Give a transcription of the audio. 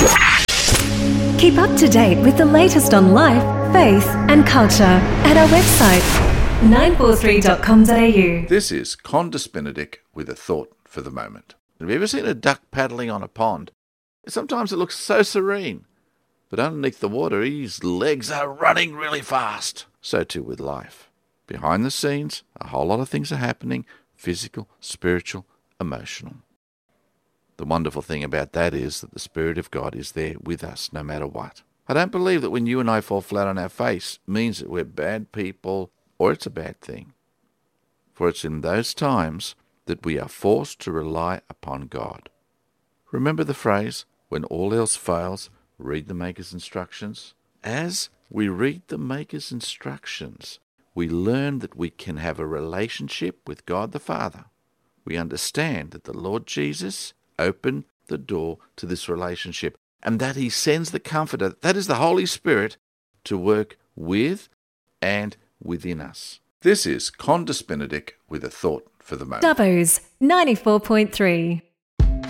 Keep up to date with the latest on life, faith and culture at our website 943.com.au. This is Condis Benedict with a thought for the moment. Have you ever seen a duck paddling on a pond? Sometimes it looks so serene, but underneath the water his legs are running really fast. So too with life. Behind the scenes, a whole lot of things are happening, physical, spiritual, emotional. The wonderful thing about that is that the Spirit of God is there with us no matter what. I don't believe that when you and I fall flat on our face means that we're bad people or it's a bad thing. For it's in those times that we are forced to rely upon God. Remember the phrase, when all else fails, read the Maker's instructions? As we read the Maker's instructions, we learn that we can have a relationship with God the Father. We understand that the Lord Jesus opened the door to this relationship and that he sends the Comforter, that is the Holy Spirit, to work with and within us. This is Condis Benedict with a thought for the moment. Dubbo's 94.3.